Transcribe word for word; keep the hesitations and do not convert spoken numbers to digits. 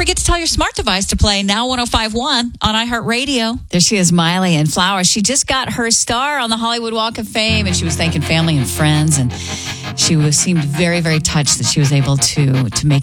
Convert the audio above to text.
forget to tell your smart device to play Now one oh five point one on iHeartRadio. There she is, Miley in Flowers. She just got her star on the Hollywood Walk of Fame, and she was thanking family and friends, and she was seemed very, very touched that she was able to to make